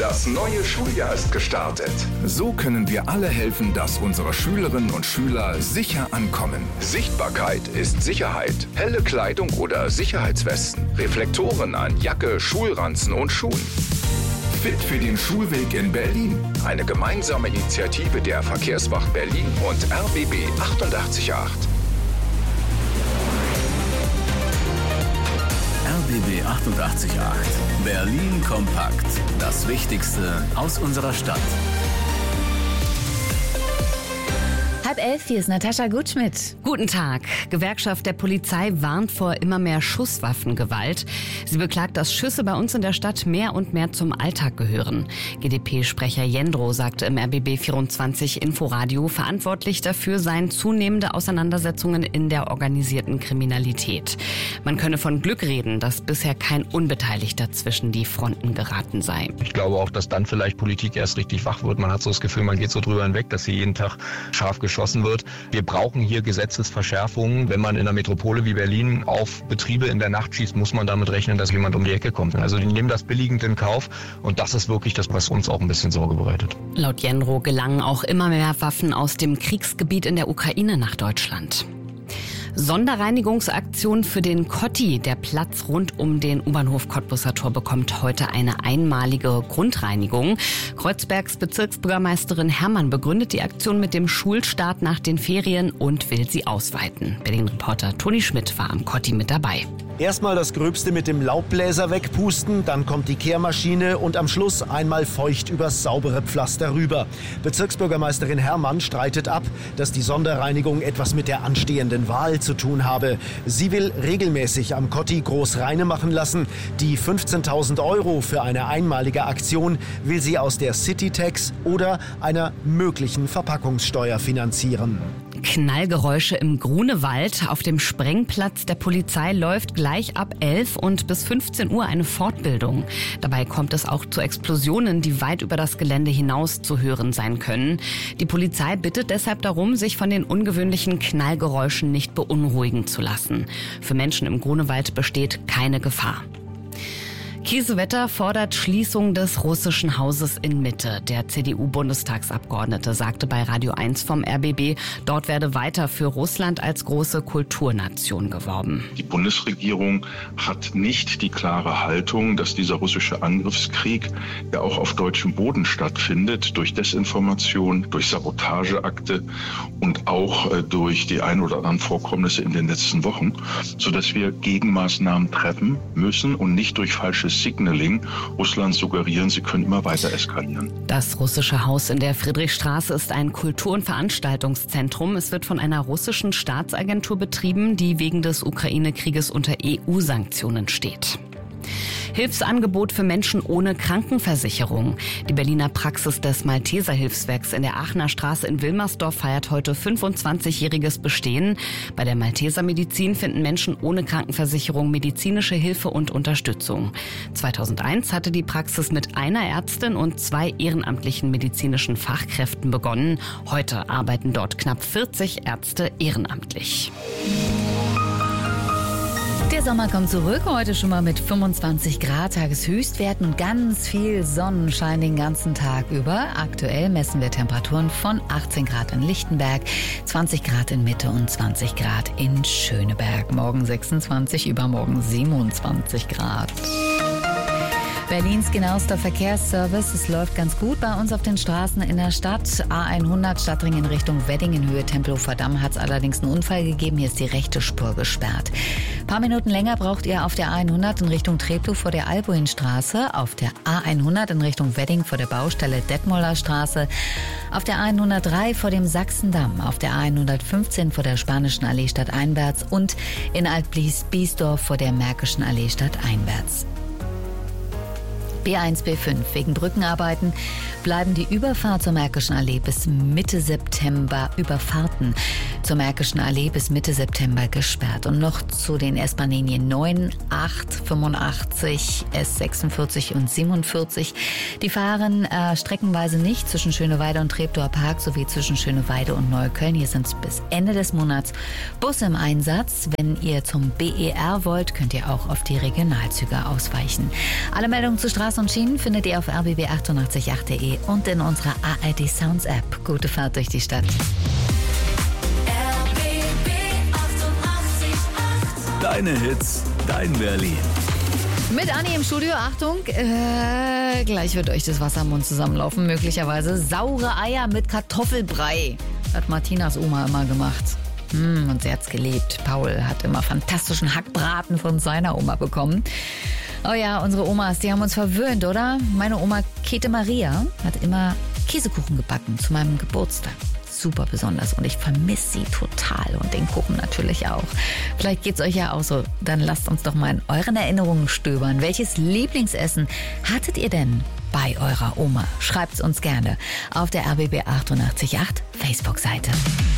Das neue Schuljahr ist gestartet. So können wir alle helfen, dass unsere Schülerinnen und Schüler sicher ankommen. Sichtbarkeit ist Sicherheit. Helle Kleidung oder Sicherheitswesten. Reflektoren an Jacke, Schulranzen und Schuhen. Fit für den Schulweg in Berlin. Eine gemeinsame Initiative der Verkehrswacht Berlin und RBB 88.8. RBB 88.8. Berlin kompakt. Das Wichtigste aus unserer Stadt. 10:30, hier ist Natascha Gutschmidt. Guten Tag. Gewerkschaft der Polizei warnt vor immer mehr Schusswaffengewalt. Sie beklagt, dass Schüsse bei uns in der Stadt mehr und mehr zum Alltag gehören. GdP-Sprecher Jendro sagte im RBB 24 Inforadio, verantwortlich dafür seien zunehmende Auseinandersetzungen in der organisierten Kriminalität. Man könne von Glück reden, dass bisher kein Unbeteiligter zwischen die Fronten geraten sei. Ich glaube auch, dass dann vielleicht Politik erst richtig wach wird. Man hat so das Gefühl, man geht so drüber hinweg, dass hier jeden Tag scharf geschossen wird. Wir brauchen hier Gesetzesverschärfungen. Wenn man in einer Metropole wie Berlin auf Betriebe in der Nacht schießt, muss man damit rechnen, dass jemand um die Ecke kommt. Also die nehmen das billigend in Kauf und das ist wirklich das, was uns auch ein bisschen Sorge bereitet. Laut Jendro gelangen auch immer mehr Waffen aus dem Kriegsgebiet in der Ukraine nach Deutschland. Sonderreinigungsaktion für den Kotti. Der Platz rund um den U-Bahnhof Cottbusser Tor bekommt heute eine einmalige Grundreinigung. Kreuzbergs Bezirksbürgermeisterin Herrmann begründet die Aktion mit dem Schulstart nach den Ferien und will sie ausweiten. Berlin-Reporter Toni Schmidt war am Kotti mit dabei. Erstmal das Gröbste mit dem Laubbläser wegpusten, dann kommt die Kehrmaschine und am Schluss einmal feucht übers saubere Pflaster rüber. Bezirksbürgermeisterin Herrmann streitet ab, dass die Sonderreinigung etwas mit der anstehenden Wahl zu tun habe. Sie will regelmäßig am Kotti groß reine machen lassen. Die 15.000 € für eine einmalige Aktion will sie aus der Citytax oder einer möglichen Verpackungssteuer finanzieren. Knallgeräusche im Grunewald. Auf dem Sprengplatz der Polizei läuft gleich ab 11 und bis 15 Uhr eine Fortbildung. Dabei kommt es auch zu Explosionen, die weit über das Gelände hinaus zu hören sein können. Die Polizei bittet deshalb darum, sich von den ungewöhnlichen Knallgeräuschen nicht beunruhigen zu lassen. Für Menschen im Grunewald besteht keine Gefahr. Kiesewetter fordert Schließung des russischen Hauses in Mitte. Der CDU-Bundestagsabgeordnete sagte bei Radio 1 vom RBB, dort werde weiter für Russland als große Kulturnation geworben. Die Bundesregierung hat nicht die klare Haltung, dass dieser russische Angriffskrieg, der auch auf deutschem Boden stattfindet, durch Desinformation, durch Sabotageakte und auch durch die ein oder anderen Vorkommnisse in den letzten Wochen, sodass wir Gegenmaßnahmen treffen müssen und nicht durch falsches Signaling Russland suggerieren, sie können immer weiter eskalieren. Das russische Haus in der Friedrichstraße ist ein Kultur- und Veranstaltungszentrum. Es wird von einer russischen Staatsagentur betrieben, die wegen des Ukraine-Krieges unter EU-Sanktionen steht. Hilfsangebot für Menschen ohne Krankenversicherung. Die Berliner Praxis des Malteser Hilfswerks in der Aachener Straße in Wilmersdorf feiert heute 25-jähriges Bestehen. Bei der Malteser Medizin finden Menschen ohne Krankenversicherung medizinische Hilfe und Unterstützung. 2001 hatte die Praxis mit einer Ärztin und 2 ehrenamtlichen medizinischen Fachkräften begonnen. Heute arbeiten dort knapp 40 Ärzte ehrenamtlich. Der Sommer kommt zurück, heute schon mal mit 25 Grad Tageshöchstwerten und ganz viel Sonnenschein den ganzen Tag über. Aktuell messen wir Temperaturen von 18 Grad in Lichtenberg, 20 Grad in Mitte und 20 Grad in Schöneberg. Morgen 26, übermorgen 27 Grad. Berlins genauester Verkehrsservice. Es läuft ganz gut bei uns auf den Straßen in der Stadt. A100 Stadtring in Richtung Wedding in Höhe Tempelhofer Damm hat es allerdings einen Unfall gegeben. Hier ist die rechte Spur gesperrt. Ein paar Minuten länger braucht ihr auf der A100 in Richtung Treptow vor der Albuinstraße, auf der A100 in Richtung Wedding vor der Baustelle Detmolder Straße, auf der A103 vor dem Sachsendamm, auf der A115 vor der Spanischen Allee stadteinwärts und in Altblies-Biesdorf vor der Märkischen Allee stadteinwärts. B1, B5. Wegen Brückenarbeiten bleiben die Überfahrt zur Märkischen Allee bis Mitte September überfahrten. zur Märkischen Allee bis Mitte September gesperrt. Und noch zu den S-Bahn-Linien 9, 8, 85, S46 und 47. Die fahren streckenweise nicht zwischen Schöneweide und Treptower Park sowie zwischen Schöneweide und Neukölln. Hier sind bis Ende des Monats Busse im Einsatz. Wenn ihr zum BER wollt, könnt ihr auch auf die Regionalzüge ausweichen. Alle Meldungen zu Straßen und Schienen findet ihr auf rbb888.de und in unserer ARD Sounds App. Gute Fahrt durch die Stadt. RBB 88.8. Deine Hits, dein Berlin. Mit Anni im Studio, Achtung, gleich wird euch das Wasser im Mund zusammenlaufen, möglicherweise. Saure Eier mit Kartoffelbrei, hat Martinas Oma immer gemacht. Und sie hat's geliebt. Paul hat immer fantastischen Hackbraten von seiner Oma bekommen. Oh ja, unsere Omas, die haben uns verwöhnt, oder? Meine Oma Käthe Maria hat immer Käsekuchen gebacken zu meinem Geburtstag. Super besonders und ich vermisse sie total und den Kuchen natürlich auch. Vielleicht geht's euch ja auch so. Dann lasst uns doch mal in euren Erinnerungen stöbern. Welches Lieblingsessen hattet ihr denn bei eurer Oma? Schreibt's uns gerne auf der RBB 88.8 Facebook-Seite.